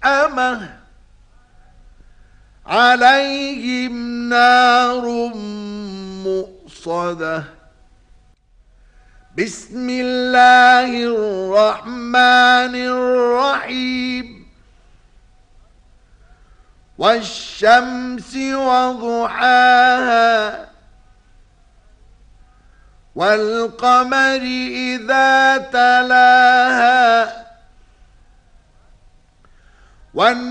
ملحمة عليهم نار مؤصدة بسم الله الرحمن الرحيم والشمس وضحاها والقمر إذا تلاها